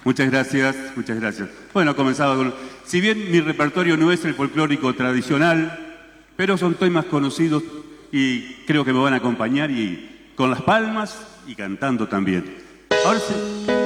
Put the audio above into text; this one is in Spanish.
Muchas gracias, muchas gracias. Bueno, comenzaba con... Si bien mi repertorio no es el folclórico tradicional, pero son temas conocidos y creo que me van a acompañar y con las palmas y cantando también. Ahora sí.